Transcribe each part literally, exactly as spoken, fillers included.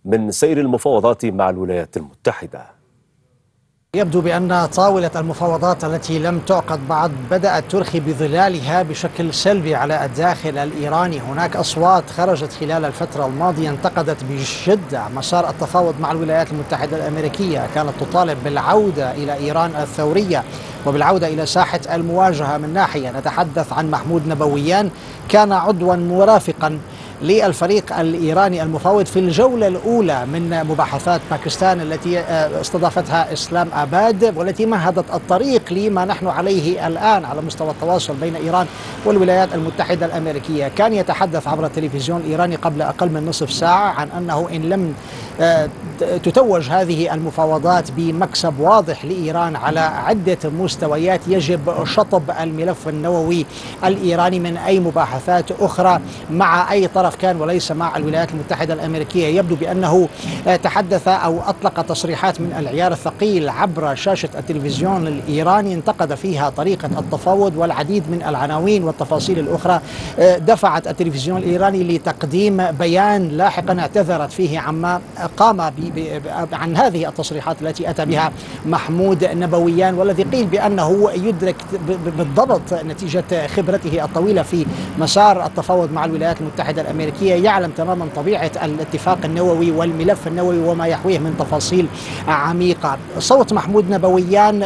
من سير المفاوضات مع الولايات المتحدة. يبدو بأن طاولة المفاوضات التي لم تعقد بعد بدأت ترخي بظلالها بشكل سلبي على الداخل الإيراني. هناك أصوات خرجت خلال الفترة الماضية انتقدت بشدة مسار التفاوض مع الولايات المتحدة الأمريكية، كانت تطالب بالعودة إلى إيران الثورية وبالعودة إلى ساحة المواجهة. من ناحية نتحدث عن محمود نبويان، كان عضوا مرافقا للفريق الإيراني المفاوض في الجولة الأولى من مباحثات باكستان التي استضافتها إسلام آباد، والتي مهدت الطريق لما نحن عليه الآن على مستوى التواصل بين إيران والولايات المتحدة الأمريكية. كان يتحدث عبر التلفزيون الإيراني قبل أقل من نصف ساعة عن أنه إن لم تتوج هذه المفاوضات بمكسب واضح لإيران على عدة مستويات، يجب شطب الملف النووي الإيراني من أي مباحثات أخرى مع أي طرف كان وليس مع الولايات المتحدة الأمريكية. يبدو بأنه تحدث أو أطلق تصريحات من العيار الثقيل عبر شاشة التلفزيون الإيراني انتقد فيها طريقة التفاوض والعديد من العناوين والتفاصيل الأخرى دفعت التلفزيون الإيراني لتقديم بيان لاحقا اعتذرت فيه عما قام عن هذه التصريحات التي أتى بها محمود نبويان، والذي قيل بأنه يدرك بالضبط نتيجة خبرته الطويلة في مسار التفاوض مع الولايات المتحدة الأمريكية، يعلم تماما طبيعة الاتفاق النووي والملف النووي وما يحويه من تفاصيل عميقة. صوت محمود نبويان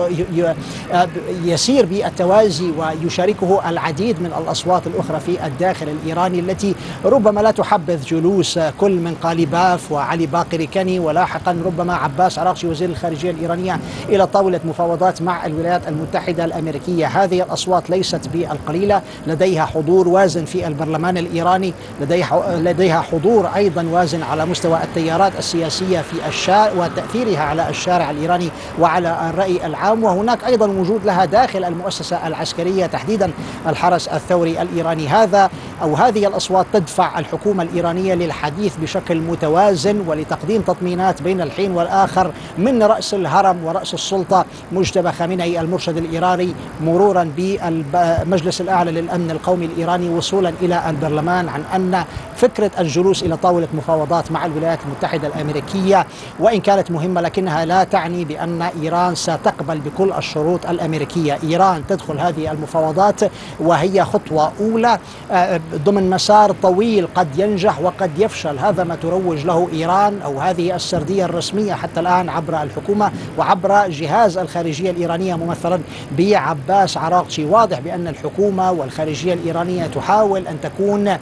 يسير بالتوازي ويشاركه العديد من الأصوات الأخرى في الداخل الإيراني التي ربما لا تحبذ جلوس كل من قالباف وعلي باقر كني ولاحقا ربما عباس عراقجي وزير الخارجية الإيرانية إلى طاولة مفاوضات مع الولايات المتحدة الأمريكية. هذه الأصوات ليست بالقليلة، لديها حضور وازن في البرلمان الإيراني، لديها لديها حضور أيضا وازن على مستوى التيارات السياسية في الشارع وتأثيرها على الشارع الإيراني وعلى الرأي العام، وهناك أيضا وجود لها داخل المؤسسة العسكرية تحديدا الحرس الثوري الإيراني. هذا أو هذه الأصوات تدفع الحكومة الإيرانية للحديث بشكل متوازن ولتقديم تطمينات بين الحين والآخر من رأس الهرم ورأس السلطة مجتبى خامنئي المرشد الإيراني مرورا بالمجلس الأعلى للأمن القومي الإيراني وصولا إلى البرلمان، عن أن فكرة الجلوس إلى طاولة مفاوضات مع الولايات المتحدة الأمريكية وإن كانت مهمة لكنها لا تعني بأن إيران ستقبل بكل الشروط الأمريكية. إيران تدخل هذه المفاوضات وهي خطوة أولى ضمن مسار طويل قد ينجح وقد يفشل، هذا ما تروج له إيران أو هذه السردية الرسمية حتى الآن عبر الحكومة وعبر جهاز الخارجية الإيرانية ممثلا بعباس عراقجي. واضح بأن الحكومة والخارجية الإيرانية تحاول أن تكون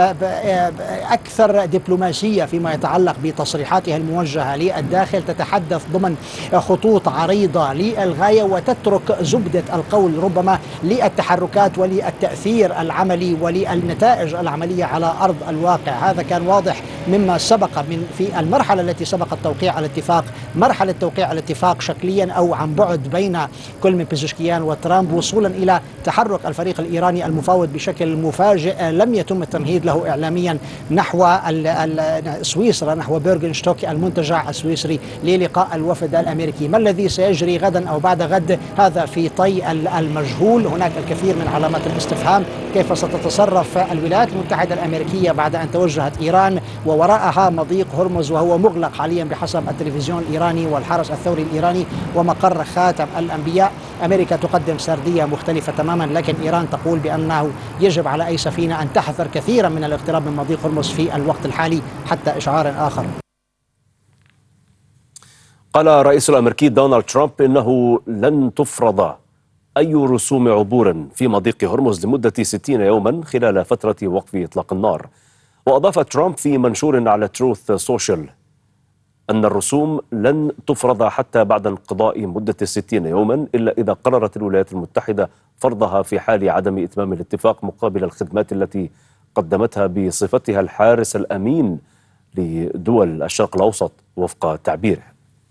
أكثر دبلوماسية فيما يتعلق بتصريحاتها الموجهة للداخل، تتحدث ضمن خطوط عريضة للغاية وتترك زبدة القول ربما للتحركات وللتأثير العملي وللنتائج العملية على أرض الواقع. هذا كان واضح مما سبق من في المرحلة التي سبقت توقيع الاتفاق، مرحلة توقيع الاتفاق شكليا أو عن بعد بين كل من بيزشكيان وترامب، وصولا إلى تحرك الفريق الإيراني المفاوض بشكل مفاجئ لم يتم التمهيد له إعلاميا نحو سويسرا، نحو بيرغنشتوك المنتجع السويسري للقاء الوفد الأمريكي. ما الذي سيجري غدا أو بعد غد هذا في طي المجهول، هناك الكثير من علامات الاستفهام. كيف ستتصرف الولايات المتحدة الأمريكية بعد أن توجهت إيران ووراءها مضيق هرمز وهو مغلق حاليا بحسب التلفزيون الإيراني والحرس الثوري الإيراني ومقر خاتم الأنبياء؟ أمريكا تقدم سردية مختلفة تماما، لكن إيران تقول بأنه يجب على أي سفينة أن تحذر كثيرا من الاقتراب من مضيق هرمز في الوقت الحالي حتى إشعار آخر. قال الرئيس الأمريكي دونالد ترامب إنه لن تفرض أي رسوم عبور في مضيق هرمز لمدة ستين يوما خلال فترة وقف إطلاق النار. وأضاف ترامب في منشور على تروث سوشيال أن الرسوم لن تفرض حتى بعد انقضاء مدة ستين يوما إلا إذا قررت الولايات المتحدة فرضها في حال عدم إتمام الاتفاق مقابل الخدمات التي قدمتها بصفتها الحارس الأمين لدول الشرق الأوسط وفق تعبيره.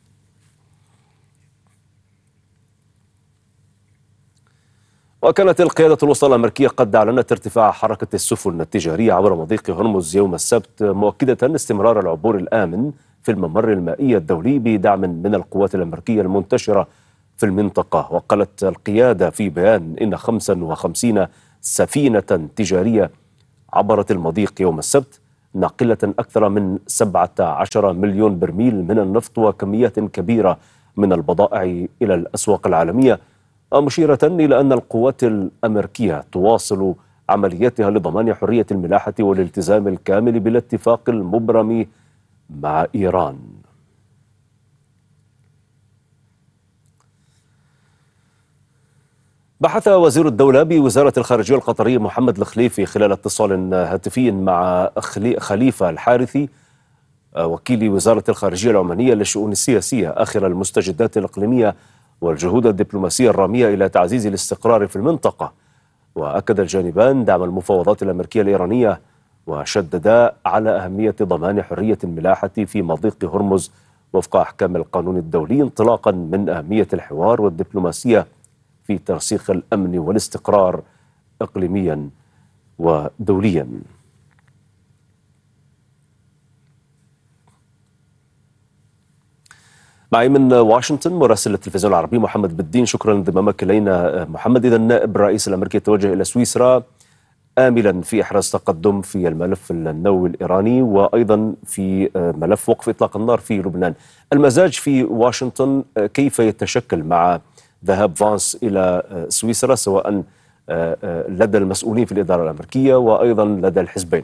وكانت القيادة الوسطى الأمريكية قد أعلنت ارتفاع حركة السفن التجارية عبر مضيق هرمز يوم السبت، مؤكدة استمرار العبور الآمن في الممر المائي الدولي بدعم من القوات الأمريكية المنتشرة في المنطقة. وقالت القيادة في بيان إن خمسة وخمسين سفينة تجارية عبرت المضيق يوم السبت ناقلة أكثر من سبعة عشر مليون برميل من النفط وكميات كبيرة من البضائع إلى الأسواق العالمية، مشيرة إلى أن القوات الأمريكية تواصل عملياتها لضمان حرية الملاحة والالتزام الكامل بالاتفاق المبرم مع إيران. بحث وزير الدولة بوزارة الخارجية القطرية محمد الخليفي خلال اتصال هاتفي مع خليفة الحارثي وكيل وزارة الخارجية العمانية للشؤون السياسية آخر المستجدات الإقليمية والجهود الدبلوماسية الرامية إلى تعزيز الاستقرار في المنطقة. وأكد الجانبان دعم المفاوضات الأمريكية الإيرانية وشددا على أهمية ضمان حرية الملاحة في مضيق هرمز وفق أحكام القانون الدولي، انطلاقا من أهمية الحوار والدبلوماسية في ترسيخ الأمن والاستقرار إقليميا ودوليا. معي من واشنطن مراسل التلفزيون العربي محمد بالدين، شكرا لانضمامك إلينا محمد. إذا نائب الرئيس الأمريكي يتوجه إلى سويسرا آملا في إحراز تقدم في الملف النووي الإيراني وأيضا في ملف وقف إطلاق النار في لبنان. المزاج في واشنطن كيف يتشكل مع ذهاب فانس إلى سويسرا سواء لدى المسؤولين في الإدارة الأمريكية وأيضا لدى الحزبين؟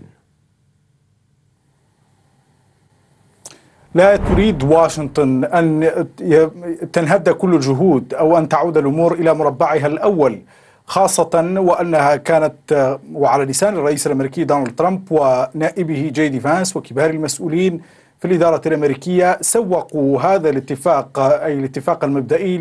لا تريد واشنطن أن تنهد كل الجهود أو أن تعود الأمور إلى مربعها الأول، خاصة وأنها كانت وعلى لسان الرئيس الأمريكي دونالد ترامب ونائبه جي دي فانس وكبار المسؤولين في الإدارة الأمريكية سوقوا هذا الاتفاق أي الاتفاق المبدئي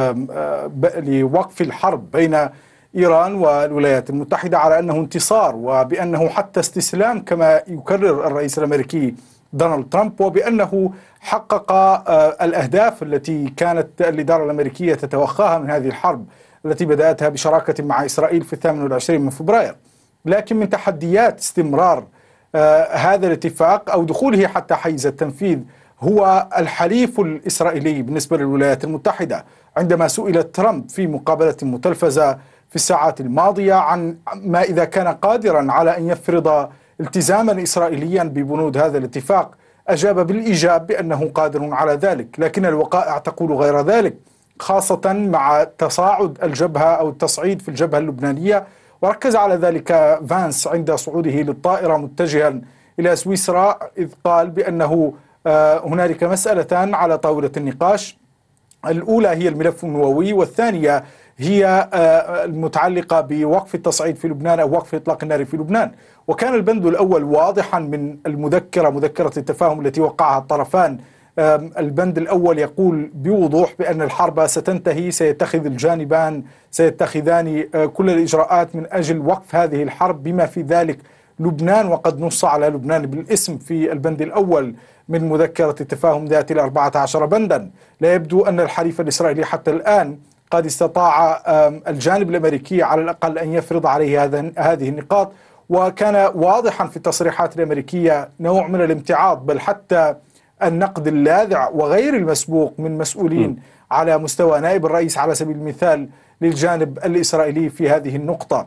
لوقف الحرب بين إيران والولايات المتحدة على أنه انتصار، وبأنه حتى استسلام كما يكرر الرئيس الأمريكي دونالد ترامب، وبأنه حقق الأهداف التي كانت الإدارة الأمريكية تتوخاها من هذه الحرب التي بدأتها بشراكة مع إسرائيل في الثامن والعشرين من فبراير. لكن من تحديات استمرار آه هذا الاتفاق أو دخوله حتى حيز التنفيذ هو الحليف الإسرائيلي بالنسبة للولايات المتحدة. عندما سئل ترامب في مقابلة متلفزة في الساعات الماضية عن ما إذا كان قادرا على أن يفرض التزاما إسرائيليا ببنود هذا الاتفاق، أجاب بالإيجاب بأنه قادر على ذلك، لكن الوقائع تقول غير ذلك، خاصة مع تصاعد الجبهة أو التصعيد في الجبهة اللبنانية. وركز على ذلك فانس عند صعوده للطائرة متجها إلى سويسرا، إذ قال بأنه هنالك مسألتان على طاولة النقاش، الأولى هي الملف النووي والثانية هي المتعلقة بوقف التصعيد في لبنان أو وقف إطلاق النار في لبنان. وكان البند الأول واضحا من المذكرة مذكرة التفاهم التي وقعها الطرفان. البند الأول يقول بوضوح بأن الحرب ستنتهي، سيتخذ الجانبان سيتخذان كل الإجراءات من أجل وقف هذه الحرب بما في ذلك لبنان، وقد نص على لبنان بالاسم في البند الأول من مذكرة التفاهم ذات الأربعة عشر بندا. لا يبدو أن الحليف الإسرائيلي حتى الآن قد استطاع الجانب الأمريكي على الأقل أن يفرض عليه هذه النقاط، وكان واضحا في التصريحات الأمريكية نوع من الامتعاض بل حتى النقد اللاذع وغير المسبوق من مسؤولين على مستوى نائب الرئيس على سبيل المثال للجانب الإسرائيلي في هذه النقطة.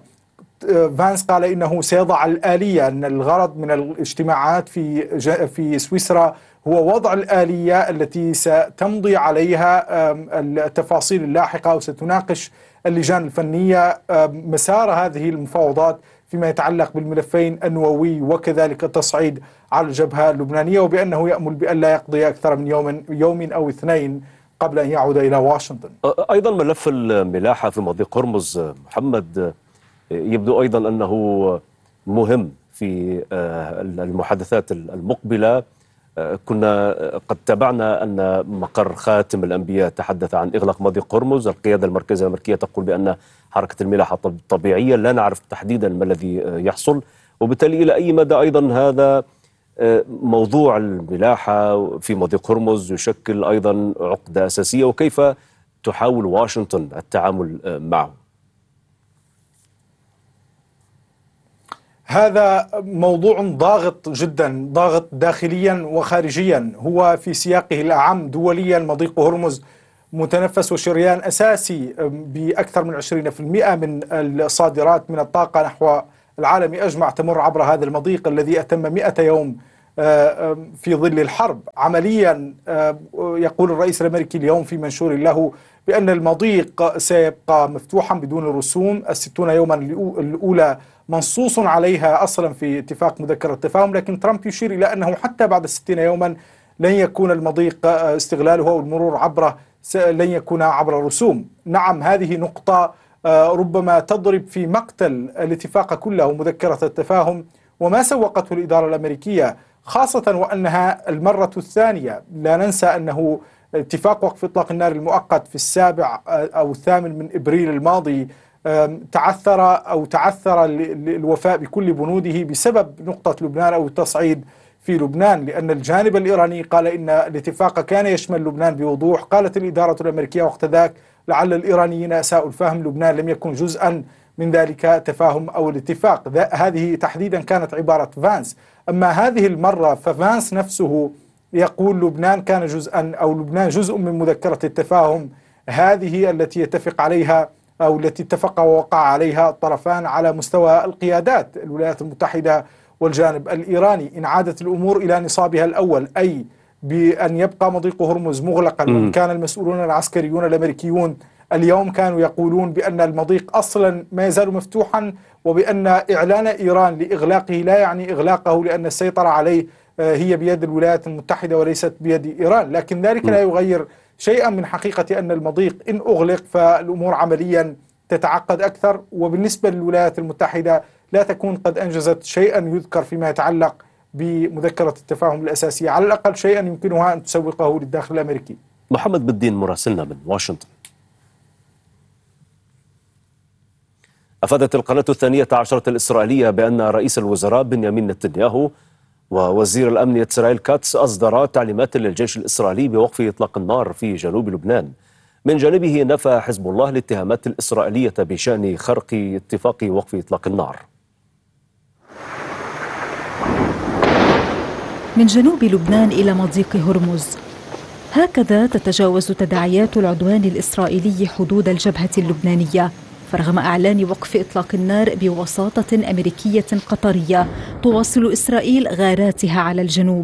فانس قال إنه سيضع الآلية، أن الغرض من الاجتماعات في في سويسرا هو وضع الآلية التي ستمضي عليها التفاصيل اللاحقة وستناقش اللجان الفنية مسار هذه المفاوضات فيما يتعلق بالملفين النووي وكذلك التصعيد على الجبهة اللبنانية، وبأنه يأمل بأن لا يقضي أكثر من يوم يوم أو اثنين قبل أن يعود إلى واشنطن. أيضا ملف الملاحة في مضيق هرمز محمد يبدو أيضا أنه مهم في المحادثات المقبلة. كنا قد تابعنا أن مقر خاتم الأنبياء تحدث عن إغلاق مضيق هرمز، القيادة المركزية الأمريكية تقول بأن حركة الملاحة طبيعية، لا نعرف تحديدا ما الذي يحصل، وبالتالي إلى أي مدى أيضا هذا موضوع الملاحة في مضيق هرمز يشكل أيضا عقدة أساسية، وكيف تحاول واشنطن التعامل معه؟ هذا موضوع ضاغط جدا، ضاغط داخليا وخارجيا، هو في سياقه الأعم دوليا مضيق هرمز متنفس وشريان أساسي بأكثر من عشرين بالمئة من الصادرات من الطاقة نحو العالمي أجمع تمر عبر هذا المضيق الذي أتم مئة يوم في ظل الحرب. عمليا يقول الرئيس الأمريكي اليوم في منشور له بأن المضيق سيبقى مفتوحا بدون رسوم. الستون يوما الأولى منصوص عليها أصلا في اتفاق مذكرة التفاهم، لكن ترامب يشير إلى أنه حتى بعد الستين يوما لن يكون المضيق استغلاله أو المرور عبره لن يكون عبر رسوم. نعم، هذه نقطة ربما تضرب في مقتل الاتفاق كله ومذكرة التفاهم وما سوقته الإدارة الأمريكية، خاصة وأنها المرة الثانية. لا ننسى أنه اتفاق وقف إطلاق النار المؤقت في السابع أو الثامن من إبريل الماضي تعثر أو تعثر الوفاء بكل بنوده بسبب نقطة لبنان أو التصعيد في لبنان، لأن الجانب الإيراني قال إن الاتفاق كان يشمل لبنان بوضوح. قالت الإدارة الأمريكية وقت ذاك لعل الإيرانيين أساءوا الفهم، لبنان لم يكن جزءا من ذلك التفاهم أو الاتفاق. هذه تحديدا كانت عبارة فانس. أما هذه المرة ففانس نفسه يقول لبنان كان جزءا أو لبنان جزء من مذكرة التفاهم، هذه التي يتفق عليها أو التي اتفق ووقع عليها الطرفان على مستوى القيادات الولايات المتحدة والجانب الإيراني. إن عادت الأمور إلى نصابها الأول، أي بأن يبقى مضيق هرمز مغلقا، وإن كان المسؤولون العسكريون الأمريكيون اليوم كانوا يقولون بأن المضيق أصلا ما يزال مفتوحا، وبأن إعلان إيران لإغلاقه لا يعني إغلاقه لأن السيطرة عليه هي بيد الولايات المتحدة وليست بيد إيران. لكن ذلك لا يغير شيئا من حقيقة أن المضيق إن أغلق فالأمور عمليا تتعقد أكثر، وبالنسبة للولايات المتحدة لا تكون قد أنجزت شيئا يذكر فيما يتعلق بمذكرة التفاهم الأساسية، على الأقل شيئا يمكنها أن تسوقه للداخل الأمريكي. محمد بالدين مراسلنا من واشنطن. أفادت القناة الثانية عشرة الإسرائيلية بأن رئيس الوزراء بنيامين نتنياهو ووزير الأمن إسرائيل كاتس أصدرا تعليمات للجيش الإسرائيلي بوقف إطلاق النار في جنوب لبنان. من جانبه نفى حزب الله الاتهامات الإسرائيلية بشأن خرق اتفاق وقف إطلاق النار. من جنوب لبنان إلى مضيق هرمز، هكذا تتجاوز تداعيات العدوان الإسرائيلي حدود الجبهة اللبنانية، فرغم إعلان وقف إطلاق النار بوساطة أمريكية قطرية تواصل إسرائيل غاراتها على الجنوب.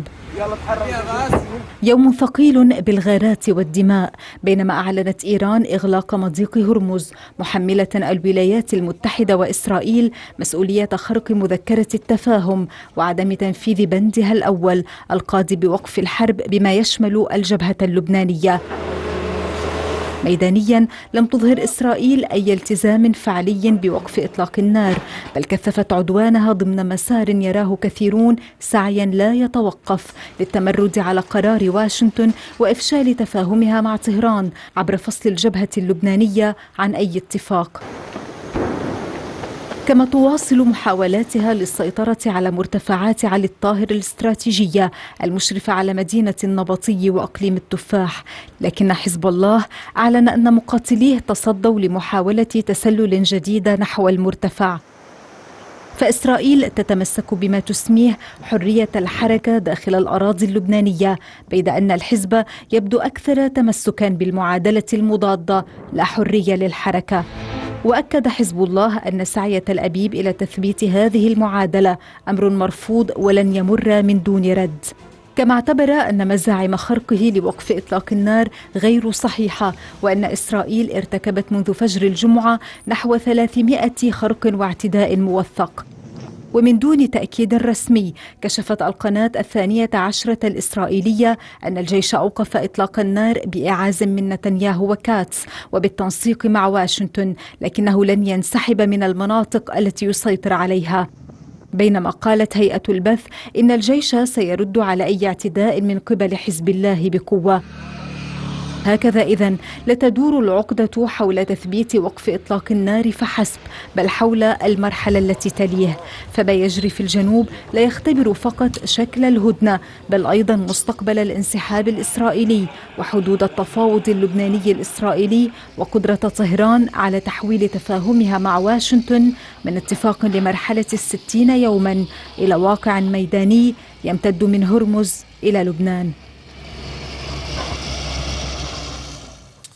يوم ثقيل بالغارات والدماء، بينما أعلنت إيران إغلاق مضيق هرمز محملة الولايات المتحدة وإسرائيل مسؤولية خرق مذكرة التفاهم وعدم تنفيذ بندها الأول القاضي بوقف الحرب بما يشمل الجبهة اللبنانية. ميدانيا لم تظهر إسرائيل أي التزام فعلي بوقف إطلاق النار، بل كثفت عدوانها ضمن مسار يراه كثيرون سعيا لا يتوقف للتمرد على قرار واشنطن وإفشال تفاهمها مع طهران عبر فصل الجبهة اللبنانية عن أي اتفاق. كما تواصل محاولاتها للسيطرة على مرتفعات علي الطاهر الاستراتيجية المشرفة على مدينة النبطي وأقليم التفاح، لكن حزب الله أعلن أن مقاتليه تصدوا لمحاولة تسلل جديدة نحو المرتفع. فإسرائيل تتمسك بما تسميه حرية الحركة داخل الأراضي اللبنانية، بيد أن الحزب يبدو أكثر تمسكا بالمعادلة المضادة لا حرية للحركة. وأكد حزب الله أن سعي تل أبيب إلى تثبيت هذه المعادلة أمر مرفوض ولن يمر من دون رد، كما اعتبر أن مزاعم خرقه لوقف إطلاق النار غير صحيحة، وأن إسرائيل ارتكبت منذ فجر الجمعة نحو ثلاثمائة خرق واعتداء موثق. ومن دون تأكيد رسمي، كشفت القناة الثانية عشرة الإسرائيلية أن الجيش أوقف إطلاق النار بإعاز من نتنياهو وكاتس وبالتنسيق مع واشنطن، لكنه لن ينسحب من المناطق التي يسيطر عليها. بينما قالت هيئة البث إن الجيش سيرد على أي اعتداء من قبل حزب الله بقوة. هكذا إذن لا تدور العقدة حول تثبيت وقف إطلاق النار فحسب، بل حول المرحلة التي تليه. فما يجري في الجنوب لا يختبر فقط شكل الهدنة، بل أيضا مستقبل الانسحاب الإسرائيلي وحدود التفاوض اللبناني الإسرائيلي وقدرة طهران على تحويل تفاهمها مع واشنطن من اتفاق لمرحلة الستين يوما إلى واقع ميداني يمتد من هرمز إلى لبنان.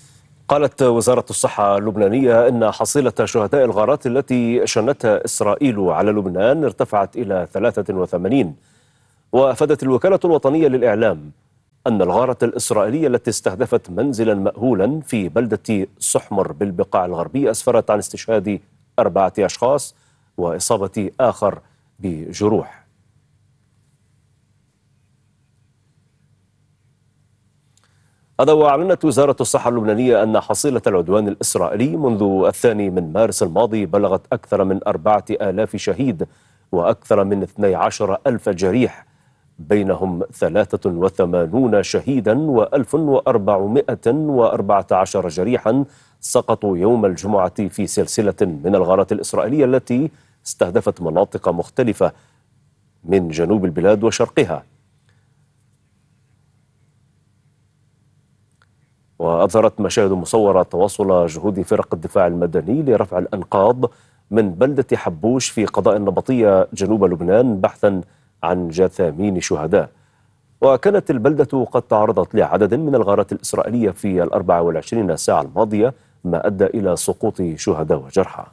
قالت وزارة الصحة اللبنانية إن حصيلة شهداء الغارات التي شنتها إسرائيل على لبنان ارتفعت إلى ثلاثة وثمانين. وأفادت الوكالة الوطنية للإعلام أن الغارة الإسرائيلية التي استهدفت منزلا مأهولا في بلدة سحمر بالبقاع الغربية أسفرت عن استشهاد أربعة أشخاص وإصابة آخر بجروح. هذا وأعلنت وزارة الصحة اللبنانية أن حصيلة العدوان الإسرائيلي منذ الثاني من مارس الماضي بلغت أكثر من أربعة آلاف شهيد وأكثر من اثني عشر ألف جريح، بينهم ثلاثة وثمانين شهيدا وألف وأربعمائة وأربعة عشر جريحا سقطوا يوم الجمعة في سلسلة من الغارات الإسرائيلية التي استهدفت مناطق مختلفة من جنوب البلاد وشرقها. وأظهرت مشاهد مصورة تواصل جهود فرق الدفاع المدني لرفع الأنقاض من بلدة حبوش في قضاء النبطية جنوب لبنان بحثا عن جثامين شهداء. وكانت البلدة قد تعرضت لعدد من الغارات الإسرائيلية في الأربع والعشرين ساعة الماضية، ما أدى إلى سقوط شهداء وجرحى.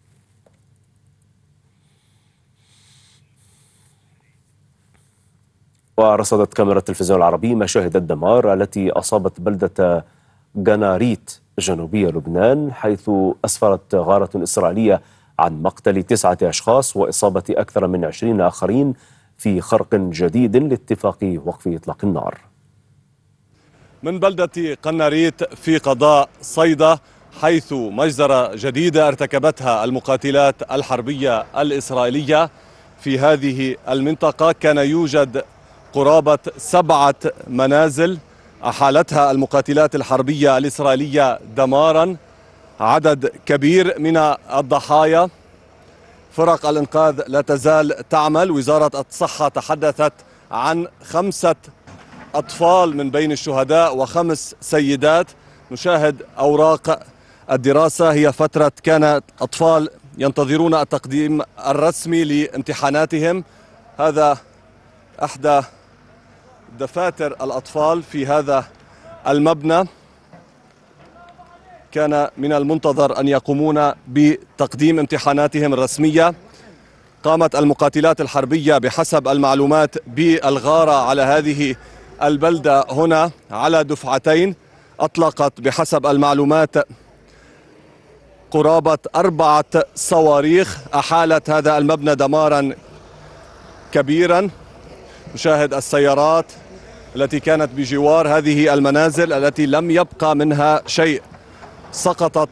ورصدت كاميرا التلفزيون العربي مشاهد الدمار التي أصابت بلدة جناريت جنوبية لبنان، حيث أسفرت غارة إسرائيلية عن مقتل تسعة أشخاص وإصابة أكثر من عشرين آخرين في خرق جديد لاتفاق وقف إطلاق النار. من بلدة قناريت في قضاء صيدا، حيث مجزرة جديدة ارتكبتها المقاتلات الحربية الإسرائيلية في هذه المنطقة، كان يوجد قرابة سبعة منازل أحالتها المقاتلات الحربية الإسرائيلية دمارا، عدد كبير من الضحايا. فرق الإنقاذ لا تزال تعمل. وزارة الصحة تحدثت عن خمسة أطفال من بين الشهداء وخمس سيدات. نشاهد أوراق الدراسة، هي فترة كان أطفال ينتظرون التقديم الرسمي لامتحاناتهم. هذا أحدى دفاتر الأطفال في هذا المبنى، كان من المنتظر أن يقومون بتقديم امتحاناتهم الرسمية. قامت المقاتلات الحربية بحسب المعلومات بالغارة على هذه البلدة هنا على دفعتين. أطلقت بحسب المعلومات قرابة أربعة صواريخ أحالت هذا المبنى دمارا كبيرا. نشاهد السيارات التي كانت بجوار هذه المنازل التي لم يبقى منها شيء. سقطت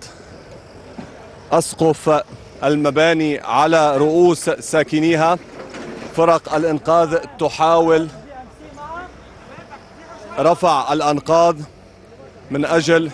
أسقف المباني على رؤوس ساكنيها. فرق الإنقاذ تحاول رفع الأنقاض من أجل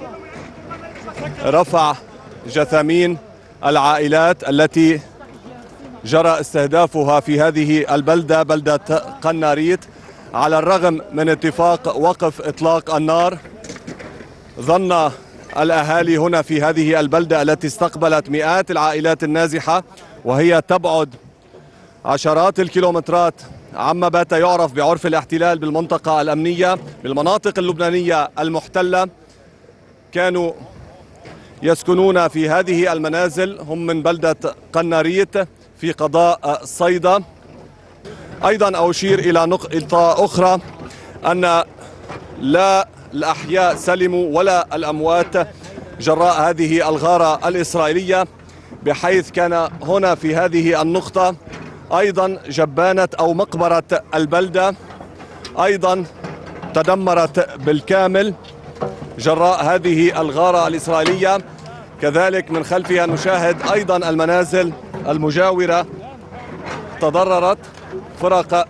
رفع جثامين العائلات التي جرى استهدافها في هذه البلدة، بلدة قناريت. على الرغم من اتفاق وقف إطلاق النار، ظن الأهالي هنا في هذه البلدة التي استقبلت مئات العائلات النازحة وهي تبعد عشرات الكيلومترات عما بات يعرف بعرف الاحتلال بالمنطقة الأمنية، بالمناطق اللبنانية المحتلة، كانوا يسكنون في هذه المنازل. هم من بلدة قناريت في قضاء صيدا. أيضا أشير إلى نقطة أخرى، أن لا الأحياء سلموا ولا الأموات جراء هذه الغارة الإسرائيلية، بحيث كان هنا في هذه النقطة أيضا جبانة أو مقبرة البلدة أيضا تدمرت بالكامل جراء هذه الغارة الإسرائيلية. كذلك من خلفها نشاهد أيضا المنازل المجاورة تضررت. فرق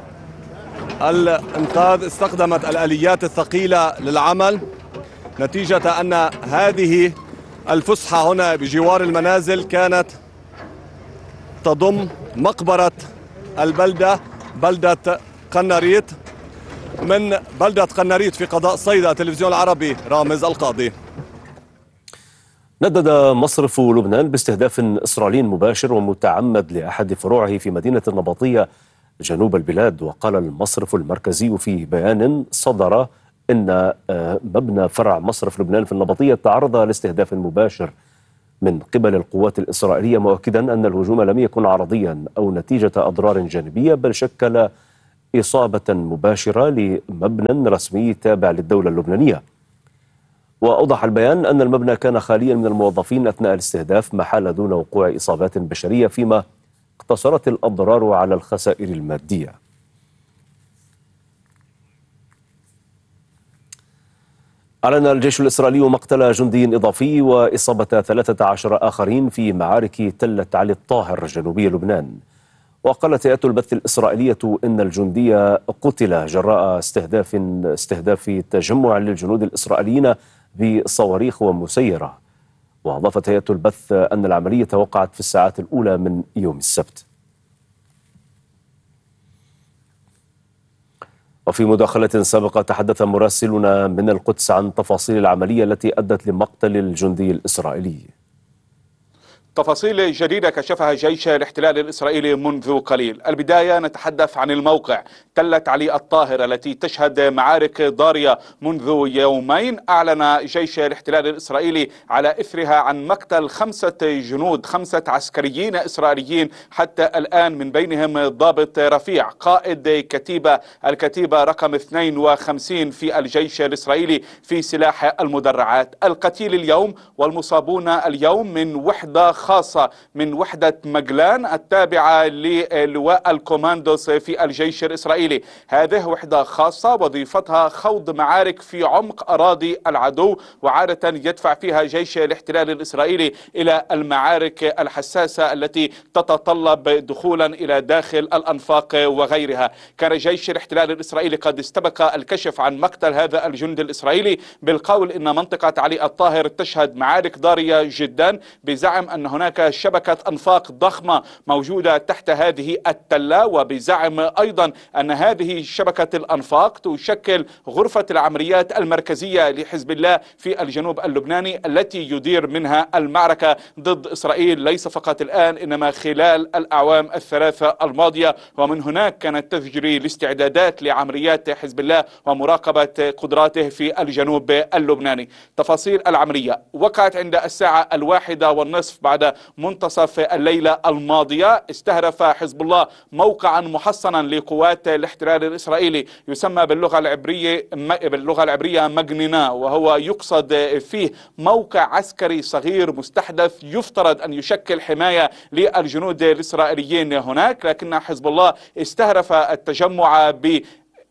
الإنقاذ استخدمت الآليات الثقيلة للعمل، نتيجة أن هذه الفسحة هنا بجوار المنازل كانت تضم مقبرة البلدة، بلدة قناريت. من بلدة قناريت في قضاء صيدا، تلفزيون العربي، رامز القاضي. ندد مصرف لبنان باستهداف إسرائيلي مباشر ومتعمد لأحد فروعه في مدينة النبطية جنوب البلاد. وقال المصرف المركزي في بيان صدر إن مبنى فرع مصرف لبنان في النبطية تعرض لاستهداف مباشر من قبل القوات الإسرائيلية، مؤكدا أن الهجوم لم يكن عرضيا أو نتيجة أضرار جانبية، بل شكل إصابة مباشرة لمبنى رسمي تابع للدولة اللبنانية. وأوضح البيان أن المبنى كان خاليا من الموظفين أثناء الاستهداف، ما حال دون وقوع إصابات بشرية، فيما اقتصرت الأضرار على الخسائر المادية. أعلن الجيش الإسرائيلي مقتل جندي إضافي وإصابة ثلاثة عشر آخرين في معارك تلة علي الطاهر جنوبي لبنان. وقالت هيئة البث الإسرائيلية إن الجندي قتل جراء استهداف استهداف تجمع للجنود الإسرائيليين بصواريخ ومسيرة. وأضافت هيئة البث أن العملية وقعت في الساعات الأولى من يوم السبت. وفي مداخلة سابقة تحدث مراسلنا من القدس عن تفاصيل العملية التي أدت لمقتل الجندي الإسرائيلي. تفاصيل جديدة كشفها جيش الاحتلال الإسرائيلي منذ قليل. البداية نتحدث عن الموقع تلة علي الطاهر التي تشهد معارك ضارية منذ يومين. أعلن جيش الاحتلال الإسرائيلي على إثرها عن مقتل خمسة جنود، خمسة عسكريين إسرائيليين حتى الآن، من بينهم ضابط رفيع قائد كتيبة الكتيبة رقم اثنين وخمسين في الجيش الإسرائيلي في سلاح المدرعات. القتيل اليوم والمصابون اليوم من وحدة خاصة من وحدة مجلان التابعة للواء الكوماندوس في الجيش الإسرائيلي. هذه وحدة خاصة وظيفتها خوض معارك في عمق أراضي العدو، وعادة يدفع فيها جيش الاحتلال الإسرائيلي إلى المعارك الحساسة التي تتطلب دخولا إلى داخل الأنفاق وغيرها. كان جيش الاحتلال الإسرائيلي قد استبق الكشف عن مقتل هذا الجندي الإسرائيلي بالقول إن منطقة علي الطاهر تشهد معارك ضارية جدا، بزعم أن هناك شبكة أنفاق ضخمة موجودة تحت هذه التلة، وبزعم أيضا أن هذه شبكة الأنفاق تشكل غرفة العمليات المركزية لحزب الله في الجنوب اللبناني التي يدير منها المعركة ضد إسرائيل، ليس فقط الآن إنما خلال الأعوام الثلاثة الماضية. ومن هناك كانت تجري الاستعدادات لعمليات حزب الله ومراقبة قدراته في الجنوب اللبناني. تفاصيل العملية وقعت عند الساعة الواحدة والنصف بعد منتصف الليلة الماضية. استهدف حزب الله موقعا محصنا لقوات الاحتلال الإسرائيلي يسمى باللغة العبرية باللغة العبرية مجننا، وهو يقصد فيه موقع عسكري صغير مستحدث يفترض أن يشكل حماية للجنود الإسرائيليين هناك، لكن حزب الله استهدف التجمع ب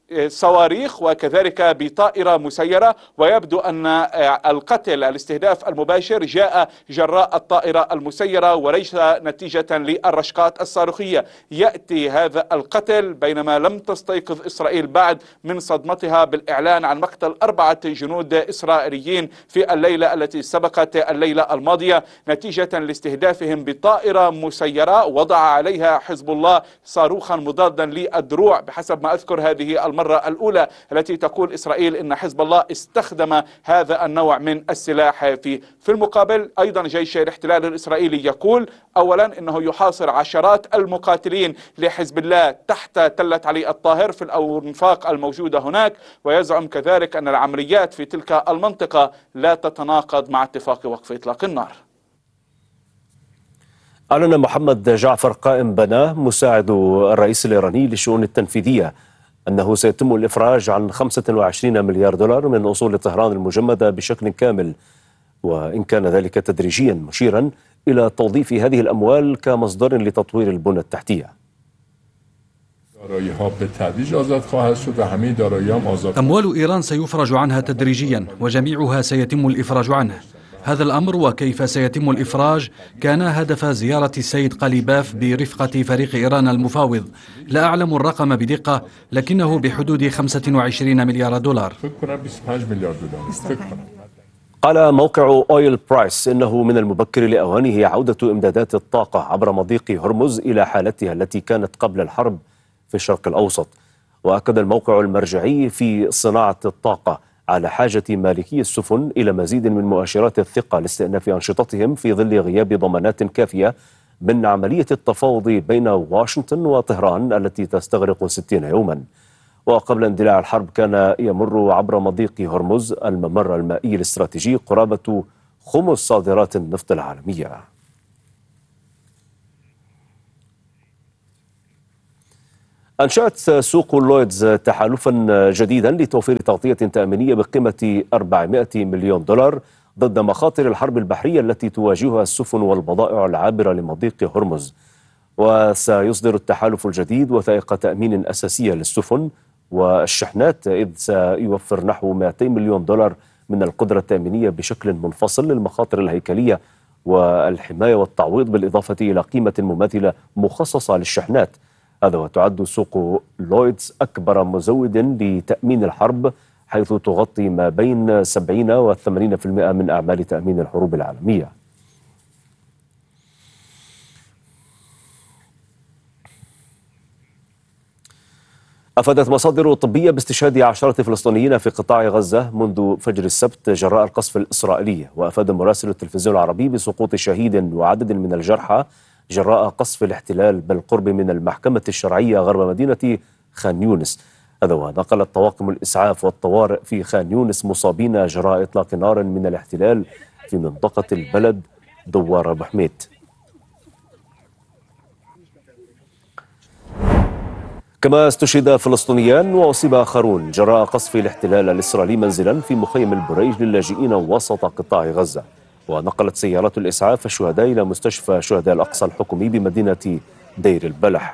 صواريخ وكذلك بطائرة مسيرة، ويبدو أن القتل الاستهداف المباشر جاء جراء الطائرة المسيرة وليس نتيجة للرشقات الصاروخية. يأتي هذا القتل بينما لم تستيقظ إسرائيل بعد من صدمتها بالإعلان عن مقتل أربعة جنود إسرائيليين في الليلة التي سبقت الليلة الماضية نتيجة لاستهدافهم بطائرة مسيرة وضع عليها حزب الله صاروخا مضادا للدروع، بحسب ما أذكر هذه المرة الأولى التي تقول إسرائيل إن حزب الله استخدم هذا النوع من السلاح في في المقابل. أيضا جيش الاحتلال الإسرائيلي يقول أولا أنه يحاصر عشرات المقاتلين لحزب الله تحت تلة علي الطاهر في الأنفاق الموجودة هناك، ويزعم كذلك أن العمليات في تلك المنطقة لا تتناقض مع اتفاق وقف إطلاق النار. أعلن محمد جعفر قائم بناه مساعد الرئيس الإيراني للشؤون التنفيذية أنه سيتم الإفراج عن خمسة وعشرين مليار دولار من أصول طهران المجمدة بشكل كامل، وإن كان ذلك تدريجيا، مشيرا إلى توظيف هذه الأموال كمصدر لتطوير البنى التحتية. أموال إيران سيفرج عنها تدريجيا وجميعها سيتم الإفراج عنه. هذا الأمر وكيف سيتم الإفراج كان هدف زيارة السيد قليباف برفقة فريق إيران المفاوض. لا أعلم الرقم بدقة لكنه بحدود خمسة وعشرين مليار دولار. قال موقع أويل برايس إنه من المبكر لأوانه عودة إمدادات الطاقة عبر مضيق هرمز إلى حالتها التي كانت قبل الحرب في الشرق الأوسط. وأكد الموقع المرجعي في صناعة الطاقة على حاجة مالكي السفن إلى مزيد من مؤشرات الثقة لاستئناف أنشطتهم في ظل غياب ضمانات كافية من عملية التفاوض بين واشنطن وطهران التي تستغرق ستين يوما. وقبل اندلاع الحرب كان يمر عبر مضيق هرمز الممر المائي الاستراتيجي قرابة خمس صادرات النفط العالمية. أنشأت سوق لويدز تحالفا جديدا لتوفير تغطية تأمينية بقيمة أربعمائة مليون دولار ضد مخاطر الحرب البحرية التي تواجهها السفن والبضائع العابرة لمضيق هرمز. وسيصدر التحالف الجديد وثائق تأمين أساسية للسفن والشحنات، إذ سيوفر نحو مائتين مليون دولار من القدرة التأمينية بشكل منفصل للمخاطر الهيكلية والحماية والتعويض، بالإضافة إلى قيمة مماثلة مخصصة للشحنات. هذا وتعد سوق لويدز أكبر مزود لتأمين الحرب، حيث تغطي ما بين سبعين و ثمانين بالمئة من أعمال تأمين الحروب العالمية. أفادت مصادر طبية باستشهاد عشرة فلسطينيين في قطاع غزة منذ فجر السبت جراء القصف الإسرائيلي. وأفاد مراسل التلفزيون العربي بسقوط شهيد وعدد من الجرحى جراء قصف الاحتلال بالقرب من المحكمة الشرعية غرب مدينة خان يونس. هذا ونقلت طواقم الإسعاف والطوارئ في خان يونس مصابين جراء إطلاق نار من الاحتلال في منطقة البلد دوار أبو حميد. كما استشهد فلسطينيان وأصيب آخرون جراء قصف الاحتلال الإسرائيلي منزلا في مخيم البريج للاجئين وسط قطاع غزة. ونقلت سيارات الإسعاف الشهداء إلى مستشفى شهداء الأقصى الحكومي بمدينة دير البلح.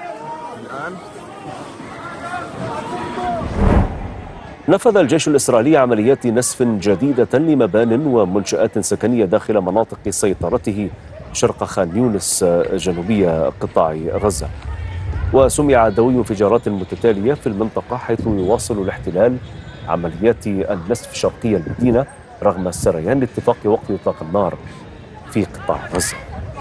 نفذ الجيش الإسرائيلي عمليات نسف جديدة لمبان ومنشآت سكنية داخل مناطق سيطرته شرق خان يونس جنوبية قطاع غزة. وسمع دوي انفجارات متتالية في المنطقة، حيث يواصل الاحتلال عمليات النسف شرقي المدينة رغم سريان لاتفاق وقف إطلاق النار في قطاع غزة.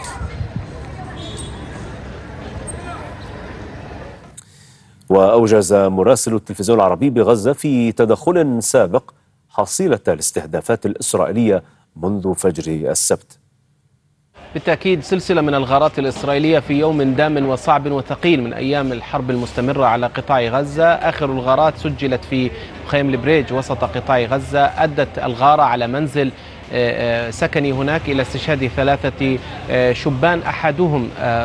وأوجز مراسل التلفزيون العربي بغزة في تدخل سابق حصيلة الاستهدافات الإسرائيلية منذ فجر السبت. بالتأكيد سلسلة من الغارات الإسرائيلية في يوم دام وصعب وثقيل من أيام الحرب المستمرة على قطاع غزة. آخر الغارات سجلت في مخيم البريج وسط قطاع غزة. أدت الغارة على منزل سكني هناك إلى استشهاد ثلاثة شبان، أحدهم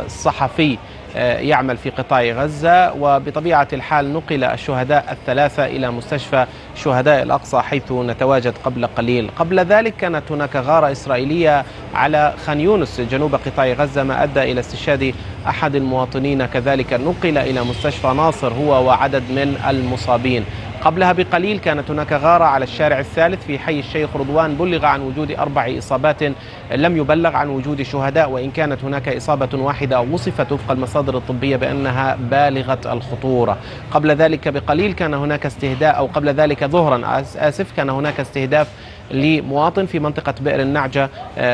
صحفي يعمل في قطاع غزة. وبطبيعة الحال نقل الشهداء الثلاثة إلى مستشفى شهداء الأقصى حيث نتواجد قبل قليل. قبل ذلك كانت هناك غارة إسرائيلية على خان يونس جنوب قطاع غزة، ما أدى إلى استشهاد أحد المواطنين، كذلك نقل إلى مستشفى ناصر هو وعدد من المصابين. قبلها بقليل كانت هناك غارة على الشارع الثالث في حي الشيخ رضوان، بلغ عن وجود أربع إصابات، لم يبلغ عن وجود شهداء، وإن كانت هناك إصابة واحدة وصفت وفق المصادر الطبية بأنها بالغة الخطورة. قبل ذلك بقليل كان هناك استهداء، أو قبل ذلك ظهرا آسف كان هناك استهداف لمواطن في منطقة بئر النعجة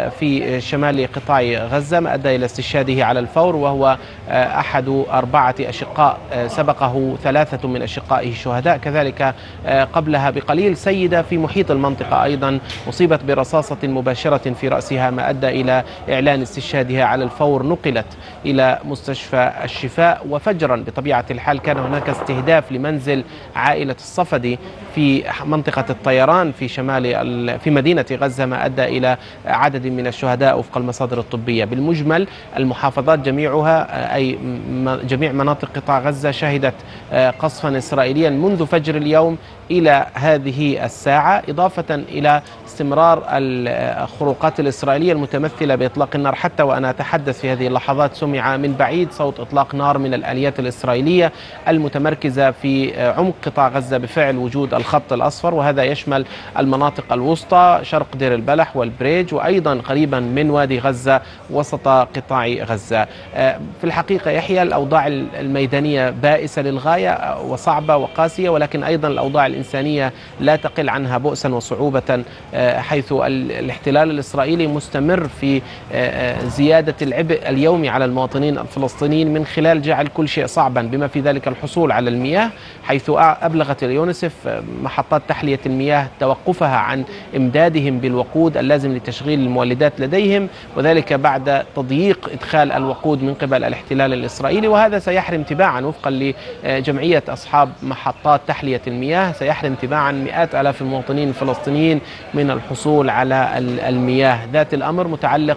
في شمال قطاع غزة، ما أدى إلى استشهاده على الفور، وهو أحد أربعة أشقاء سبقه ثلاثة من أشقائه الشهداء. كذلك قبلها بقليل سيدة في محيط المنطقة أيضا أصيبت برصاصة مباشرة في رأسها، ما أدى إلى إعلان استشهادها على الفور، نقلت إلى مستشفى الشفاء. وفجرا بطبيعة الحال كان هناك استهداف لمنزل عائلة الصفدي في منطقة الطيران في شمال في مدينة غزة، ما أدى إلى عدد من الشهداء وفق المصادر الطبية. بالمجمل المحافظات جميعها أي جميع مناطق قطاع غزة شهدت قصفا إسرائيليا منذ فجر اليوم إلى هذه الساعة، إضافة إلى استمرار الخروقات الإسرائيلية المتمثلة بإطلاق النار. حتى وأنا أتحدث في هذه اللحظات سمع من بعيد صوت إطلاق نار من الآليات الإسرائيلية المتمركزة في عمق قطاع غزة بفعل وجود الخط الأصفر، وهذا يشمل المناطق الوسطى شرق دير البلح والبريج، وأيضا قريبا من وادي غزة وسط قطاع غزة. في الحقيقة يحيى الأوضاع الميدانية بائسة للغاية وصعبة وقاسية، ولكن أيضا الأوضاع الإنسانية لا تقل عنها بؤسا وصعوبة، حيث الاحتلال الإسرائيلي مستمر في زيادة العبء اليومي على المواطنين الفلسطينيين من خلال جعل كل شيء صعبا، بما في ذلك الحصول على المياه، حيث أبلغت اليونسف محطات تحلية المياه توقفها عن إمدادهم بالوقود اللازم لتشغيل المولدات لديهم، وذلك بعد تضييق إدخال الوقود من قبل الاحتلال الإسرائيلي. وهذا سيحرم تباعا وفقا لجمعية أصحاب محطات تحلية المياه، سيحرم تباعا مئات آلاف المواطنين الفلسطينيين من الحصول على المياه. ذات الأمر متعلق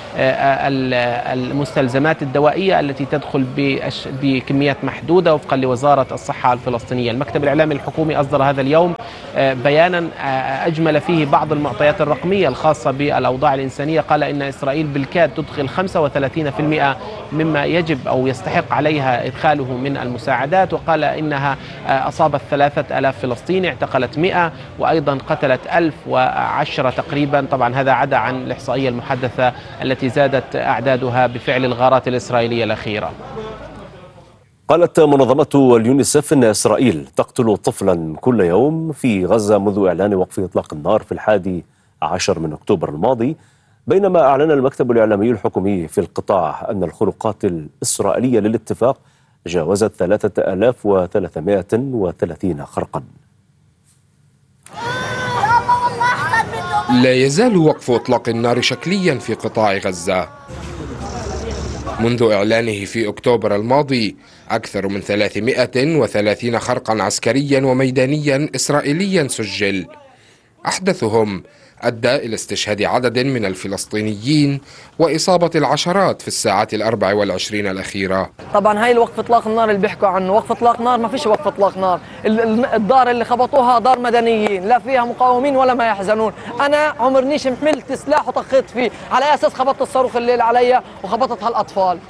بالمستلزمات الدوائية التي تدخل بكميات محدودة وفقا لوزارة الصحة الفلسطينية. المكتب الإعلامي الحكومي أصدر هذا اليوم بيانا أجمل فيه بعض المعطيات الرقمية الخاصة بالأوضاع الإنسانية. قال إن إسرائيل بالكاد تدخل خمسة وثلاثين بالمئة مما يجب أو يستحق عليها إدخاله من المساعدات، وقال إنها أصابت ثلاثة آلاف فلسطيني، اعتقلت مئة، وأيضا قتلت ألف وعشرة تقريبا. طبعا هذا عدا عن الإحصائية المحدثة التي زادت أعدادها بفعل الغارات الإسرائيلية الأخيرة. قالت منظمة اليونيسف إن إسرائيل تقتل طفلا كل يوم في غزة منذ إعلان وقف إطلاق النار في الحادي عشر من أكتوبر الماضي، بينما أعلن المكتب الإعلامي الحكومي في القطاع أن الخروقات الإسرائيلية للاتفاق جاوزت ثلاثة آلاف وثلاثمائة وثلاثين خرقا. لا يزال وقف إطلاق النار شكليا في قطاع غزة. منذ إعلانه في أكتوبر الماضي أكثر من ثلاثمائة وثلاثين خرقا عسكريا وميدانيا إسرائيليا سجل، أحدثهم أدى إلى استشهاد عدد من الفلسطينيين وإصابة العشرات في الساعات الأربع والعشرين الأخيرة. طبعا هاي الوقف إطلاق النار اللي بيحكوا عنه وقف إطلاق نار، ما فيش وقف إطلاق نار. الدار اللي خبطوها دار مدنيين، لا فيها مقاومين ولا ما يحزنون. أنا عمرنيش حملت سلاح وطخيت فيه، على أساس خبطت الصاروخ الليل علي وخبطت هالأطفال.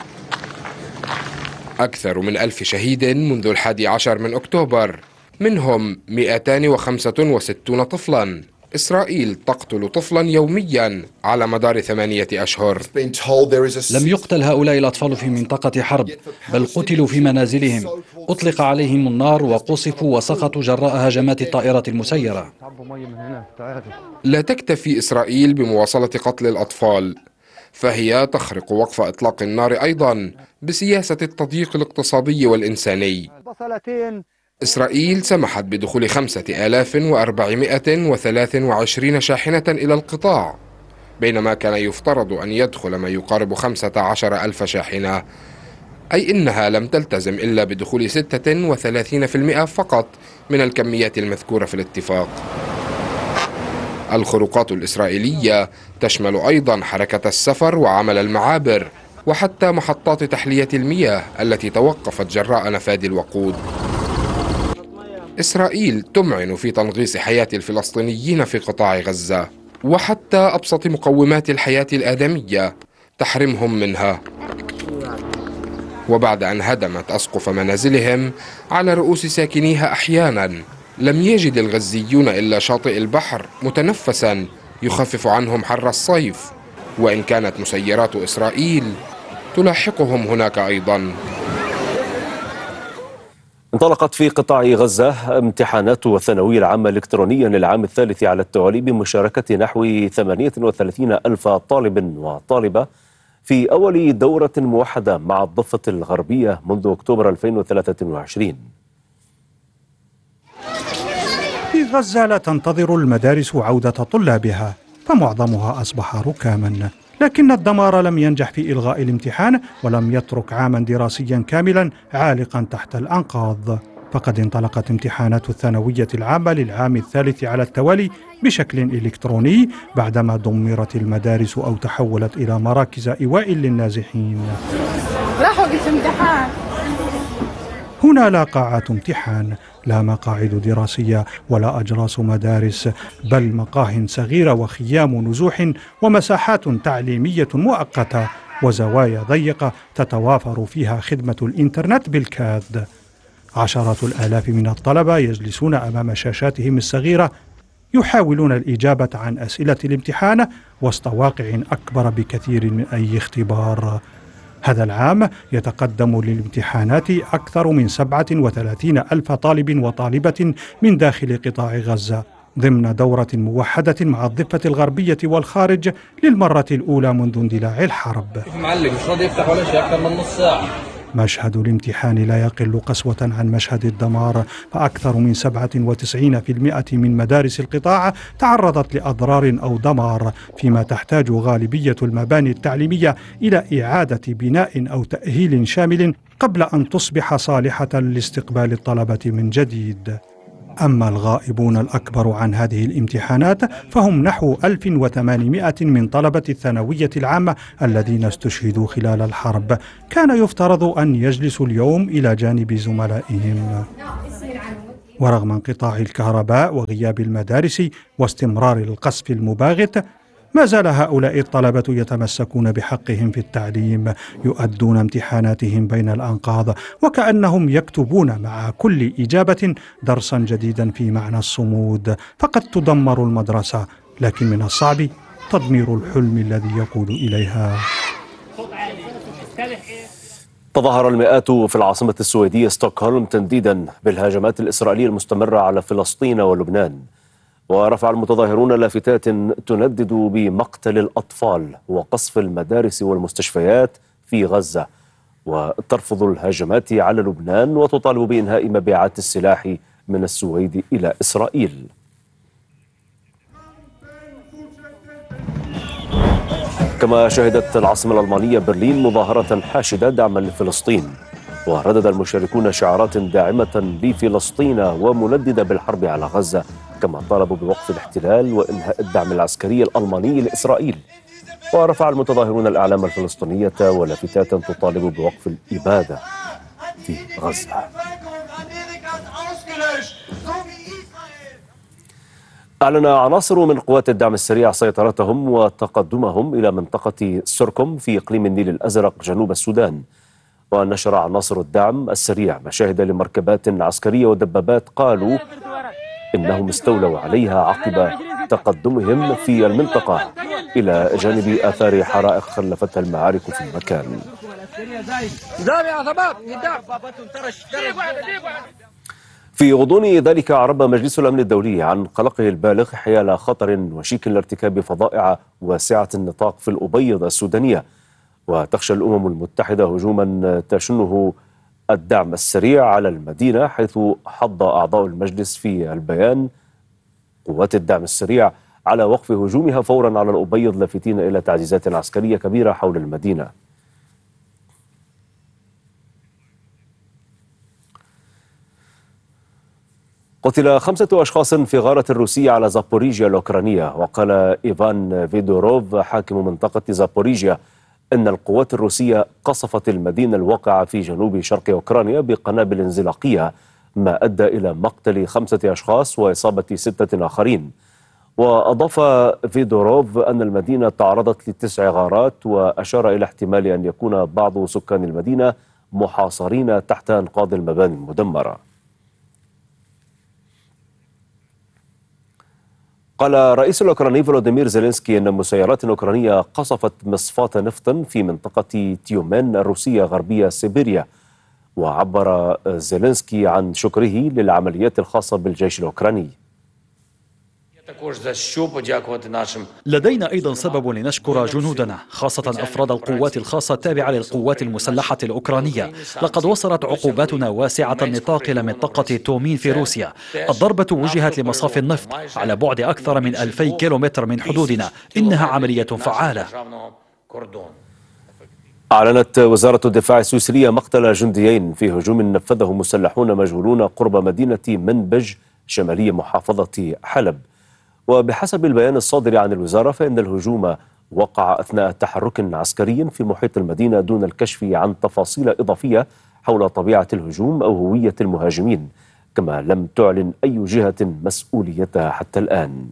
أكثر من ألف شهيد منذ الحادي عشر من أكتوبر، منهم مئتان وخمسة وستون طفلا. إسرائيل تقتل طفلا يوميا على مدار ثمانية أشهر. لم يقتل هؤلاء الأطفال في منطقة حرب، بل قتلوا في منازلهم، أطلق عليهم النار وقصفوا وسقطوا جراء هجمات الطائرات المسيرة. لا تكتفي إسرائيل بمواصلة قتل الأطفال، فهي تخرق وقف إطلاق النار أيضا بسياسة التضييق الاقتصادي والإنساني. إسرائيل سمحت بدخول خمسة آلاف وأربعمائة وثلاث وعشرين شاحنة إلى القطاع، بينما كان يفترض أن يدخل ما يقارب خمسة عشر ألف شاحنة، أي إنها لم تلتزم إلا بدخول ستة وثلاثين بالمئة فقط من الكميات المذكورة في الاتفاق. الخروقات الإسرائيلية تشمل أيضا حركة السفر وعمل المعابر وحتى محطات تحلية المياه التي توقفت جراء نفاذ الوقود. إسرائيل تمعن في تنغيص حياة الفلسطينيين في قطاع غزة، وحتى أبسط مقومات الحياة الآدمية تحرمهم منها. وبعد أن هدمت أسقف منازلهم على رؤوس ساكنيها أحيانا، لم يجد الغزيون إلا شاطئ البحر متنفسا يخفف عنهم حر الصيف، وإن كانت مسيرات إسرائيل تلاحقهم هناك أيضا. انطلقت في قطاع غزة امتحانات الثانوية العامة الإلكترونية للعام الثالث على التوالي بمشاركة نحو ثمانية وثلاثين ألف طالب وطالبة في أول دورة موحدة مع الضفة الغربية منذ أكتوبر ألفين وثلاثة وعشرين. في غزة لا تنتظر المدارس عودة طلابها، فمعظمها أصبح ركاما، لكن الدمار لم ينجح في إلغاء الامتحان ولم يترك عاما دراسيا كاملا عالقا تحت الأنقاض. فقد انطلقت امتحانات الثانوية العامة للعام الثالث على التوالي بشكل إلكتروني بعدما دمرت المدارس أو تحولت إلى مراكز إيواء للنازحين. راح وقت امتحان. هنا لا قاعات امتحان، لا مقاعد دراسية ولا أجراس مدارس، بل مقاه صغيرة وخيام نزوح ومساحات تعليمية مؤقتة وزوايا ضيقة تتوافر فيها خدمة الإنترنت بالكاد. عشرات الآلاف من الطلبة يجلسون أمام شاشاتهم الصغيرة يحاولون الإجابة عن أسئلة الامتحان وسط واقع أكبر بكثير من أي اختبار. هذا العام يتقدم للامتحانات أكثر من سبعة وثلاثين ألف طالب وطالبة من داخل قطاع غزة ضمن دورة موحدة مع الضفة الغربية والخارج للمرة الأولى منذ اندلاع الحرب. معلم مش راضي يفتح ولا شيء أكثر من نص ساعة. مشهد الامتحان لا يقل قسوة عن مشهد الدمار، فأكثر من سبعة وتسعين بالمئة من مدارس القطاع تعرضت لأضرار أو دمار، فيما تحتاج غالبية المباني التعليمية إلى إعادة بناء أو تأهيل شامل قبل أن تصبح صالحة لاستقبال الطلبة من جديد. أما الغائبون الأكبر عن هذه الامتحانات فهم نحو ألف وثمانمئة من طلبة الثانوية العامة الذين استشهدوا خلال الحرب، كان يفترض أن يجلسوا اليوم إلى جانب زملائهم. ورغم انقطاع الكهرباء وغياب المدارس واستمرار القصف المباغت، ما زال هؤلاء الطلبة يتمسكون بحقهم في التعليم، يؤدون امتحاناتهم بين الأنقاض وكأنهم يكتبون مع كل إجابة درسا جديدا في معنى الصمود. فقد تدمر المدرسة، لكن من الصعب تدمير الحلم الذي يقود إليها. تظاهر المئات في العاصمة السويدية ستوكهولم تنديدا بالهجمات الإسرائيلية المستمرة على فلسطين ولبنان، ورفع المتظاهرون لافتات تندد بمقتل الأطفال وقصف المدارس والمستشفيات في غزة، وترفض الهجمات على لبنان وتطالب بإنهاء مبيعات السلاح من السويد إلى إسرائيل. كما شهدت العاصمة الألمانية برلين مظاهرة حاشدة دعما لفلسطين، وردد المشاركون شعارات داعمة لفلسطين ومنددة بالحرب على غزة، كما طالبوا بوقف الاحتلال وإنهاء الدعم العسكري الألماني لإسرائيل. ورفع المتظاهرون الأعلام الفلسطينية ولافتات تطالب بوقف الإبادة في غزة. أعلن عناصر من قوات الدعم السريع سيطرتهم وتقدمهم إلى منطقة سركم في إقليم النيل الأزرق جنوب السودان. ونشر عناصر الدعم السريع مشاهد لمركبات عسكرية ودبابات قالوا إنهم استولوا عليها عقب تقدمهم في المنطقة إلى جانب آثار حرائق خلفتها المعارك في المكان. في غضون ذلك عرب مجلس الأمن الدولي عن قلقه البالغ حيال خطر وشيك لارتكاب فظائع واسعة النطاق في الأبيض السودانية، وتخشى الأمم المتحدة هجوما تشنه الدعم السريع على المدينة، حيث حض أعضاء المجلس في البيان قوات الدعم السريع على وقف هجومها فورا على الأبيض، لافتين إلى تعزيزات عسكرية كبيرة حول المدينة. قتل خمسة أشخاص في غارة روسية على زابوريجيا الأوكرانية، وقال إيفان فيدوروف حاكم منطقة زابوريجيا أن القوات الروسية قصفت المدينة الواقعة في جنوب شرق أوكرانيا بقنابل انزلاقية، ما أدى إلى مقتل خمسة أشخاص وإصابة ستة آخرين. وأضاف فيدوروف أن المدينة تعرضت لتسع غارات، وأشار إلى احتمال أن يكون بعض سكان المدينة محاصرين تحت أنقاض المباني المدمرة. قال رئيس الأوكراني فلوديمير زيلينسكي أن مسيرات أوكرانية قصفت مصفاة نفط في منطقة تيومين الروسية غربية سيبيريا. وعبر زيلينسكي عن شكره للعمليات الخاصة بالجيش الأوكراني. لدينا أيضا سبب لنشكر جنودنا، خاصة أفراد القوات الخاصة التابعة للقوات المسلحة الأوكرانية. لقد وصلت عقوباتنا واسعة النطاق إلى منطقة تومين في روسيا. الضربة وجهت لمصاف النفط على بعد أكثر من ألفي كيلومتر من حدودنا. إنها عملية فعالة. أعلنت وزارة الدفاع السويسرية مقتل جنديين في هجوم نفذه مسلحون مجهولون قرب مدينة منبج شمالي محافظة حلب. وبحسب البيان الصادر عن الوزارة فإن الهجوم وقع أثناء تحرك عسكري في محيط المدينة دون الكشف عن تفاصيل إضافية حول طبيعة الهجوم أو هوية المهاجمين، كما لم تعلن أي جهة مسؤوليتها حتى الآن.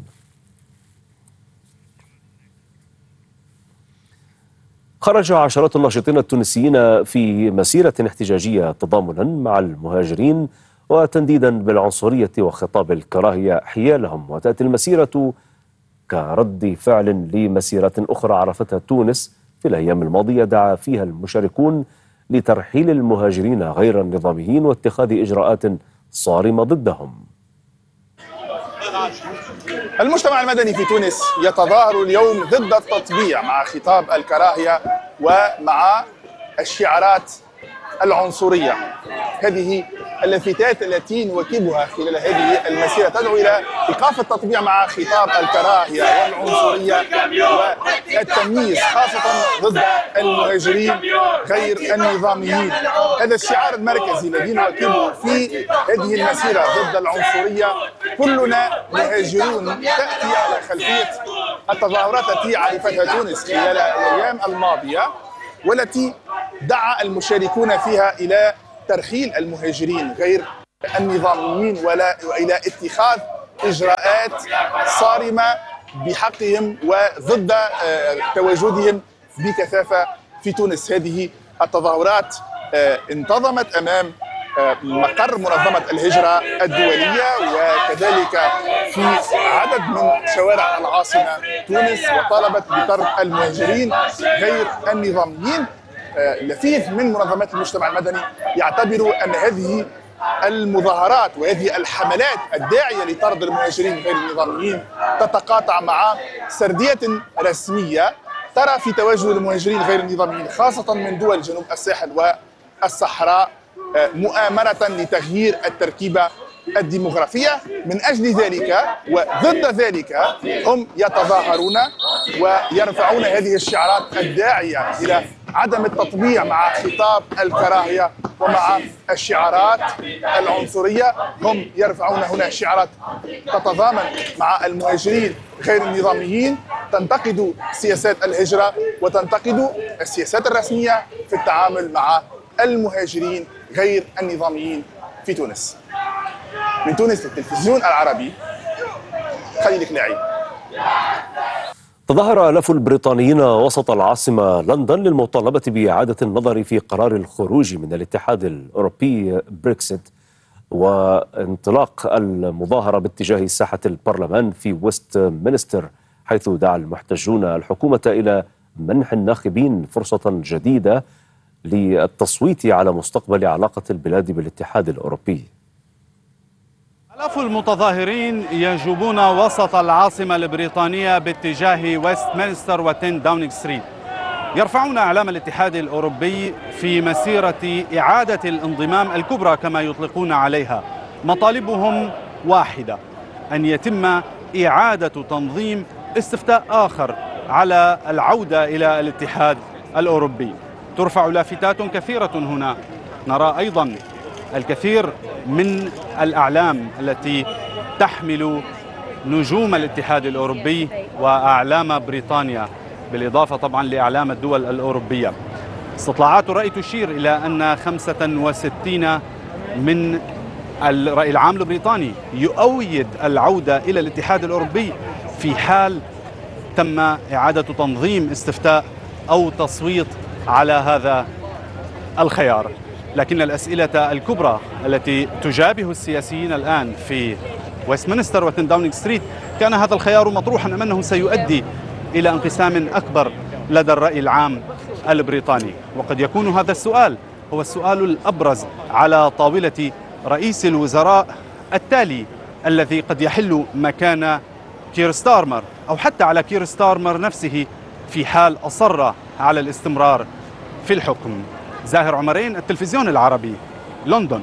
خرج عشرات الناشطين التونسيين في مسيرة احتجاجية تضامنا مع المهاجرين وتنديدا بالعنصرية وخطاب الكراهية حيالهم، وتأتي المسيرة كرد فعل لمسيرات أخرى عرفتها تونس في الأيام الماضية دعا فيها المشاركون لترحيل المهاجرين غير النظاميين واتخاذ إجراءات صارمة ضدهم. المجتمع المدني في تونس يتظاهر اليوم ضد التطبيع مع خطاب الكراهية ومع الشعارات العنصرية. هذه اللافتات التي نواكبها خلال هذه المسيرة تدعو إلى إيقاف التطبيع مع خطاب الكراهية والعنصرية والتمييز، خاصة ضد المهاجرين غير النظاميين. هذا الشعار المركزي الذي نواكبه في هذه المسيرة ضد العنصرية: كلنا مهاجرون، تأتي على خلفية التظاهرات التي عرفتها تونس خلال الأيام الماضية، والتي دعا المشاركون فيها إلى ترحيل المهاجرين غير النظاميين ولا وإلى اتخاذ إجراءات صارمة بحقهم وضد تواجدهم بكثافة في تونس. هذه التظاهرات انتظمت أمام مقر منظمة الهجرة الدولية وكذلك في عدد من شوارع العاصمة تونس، وطالبت بطرد المهاجرين غير النظاميين. لفيف من منظمات المجتمع المدني يعتبروا أن هذه المظاهرات وهذه الحملات الداعية لطرد المهاجرين غير النظاميين تتقاطع مع سردية رسمية ترى في تواجد المهاجرين غير النظاميين خاصة من دول جنوب الساحل والصحراء مؤامرة لتغيير التركيبة الديمغرافية. من أجل ذلك وضد ذلك هم يتظاهرون ويرفعون هذه الشعارات الداعية إلى عدم التطبيع مع خطاب الكراهية ومع الشعارات العنصرية. هم يرفعون هنا شعارات تتضامن مع المهاجرين غير النظاميين، تنتقد سياسات الهجرة وتنتقد السياسات الرسمية في التعامل مع المهاجرين غير النظاميين في تونس. من تونس للتلفزيون العربي، خليل كلاعي. تظاهر آلاف البريطانيين وسط العاصمة لندن للمطالبة بإعادة النظر في قرار الخروج من الاتحاد الأوروبي بريكسيت، وانطلاق المظاهرة باتجاه ساحة البرلمان في ويست مينستر، حيث دعا المحتجون الحكومة إلى منح الناخبين فرصة جديدة للتصويت على مستقبل علاقة البلاد بالاتحاد الأوروبي. آلاف المتظاهرين يجوبون وسط العاصمة البريطانية باتجاه ويست مينستر وتن داونينغ ستريت، يرفعون أعلام الاتحاد الأوروبي في مسيرة إعادة الانضمام الكبرى كما يطلقون عليها. مطالبهم واحدة: أن يتم إعادة تنظيم استفتاء آخر على العودة إلى الاتحاد الأوروبي. ترفع لافتات كثيرة هنا، نرى أيضا الكثير من الأعلام التي تحمل نجوم الاتحاد الأوروبي وأعلام بريطانيا، بالإضافة طبعا لأعلام الدول الأوروبية. استطلاعات الرأي تشير إلى أن خمسة وستين من الرأي العام البريطاني يؤيد العودة إلى الاتحاد الأوروبي في حال تم إعادة تنظيم استفتاء أو تصويت على هذا الخيار. لكن الأسئلة الكبرى التي تجابه السياسيين الآن في ويستمنستر وتن داونينغ ستريت: كان هذا الخيار مطروحا أم أنه سيؤدي إلى انقسام أكبر لدى الرأي العام البريطاني؟ وقد يكون هذا السؤال هو السؤال الأبرز على طاولة رئيس الوزراء التالي، الذي قد يحل مكان كير ستارمر أو حتى على كير ستارمر نفسه في حال أصر على الاستمرار في الحكم. زاهر عمرين، التلفزيون العربي، لندن.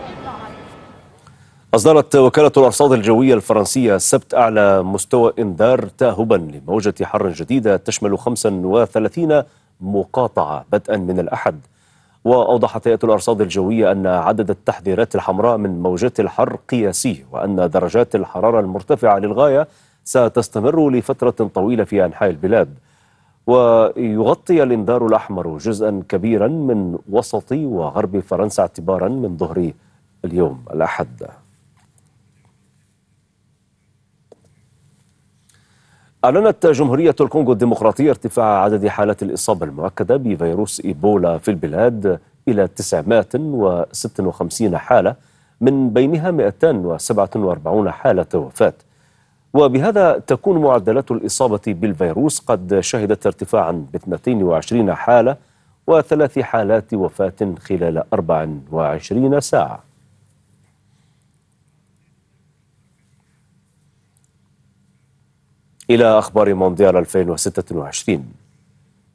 أصدرت وكالة الأرصاد الجوية الفرنسية السبت أعلى مستوى إنذار تاهبا لموجة حر جديدة تشمل خمسة وثلاثين مقاطعة بدءا من الأحد. وأوضحت هيئة الأرصاد الجوية أن عدد التحذيرات الحمراء من موجات الحر قياسي، وأن درجات الحرارة المرتفعة للغاية ستستمر لفترة طويلة في أنحاء البلاد. ويغطي الإنذار الأحمر جزءا كبيرا من وسط وغرب فرنسا اعتبارا من ظهر اليوم الأحد. أعلنت جمهورية الكونغو الديمقراطية ارتفاع عدد حالات الإصابة المؤكدة بفيروس إيبولا في البلاد إلى تسعمائة وستة وخمسين حالة، من بينها مئتين وسبعة وأربعين حالة وفاة. وبهذا تكون معدلات الإصابة بالفيروس قد شهدت ارتفاعا ب اثنتين وعشرين حالة وثلاث حالات وفاة خلال أربع وعشرين ساعة. إلى أخبار مونديال ألفين وستة وعشرين.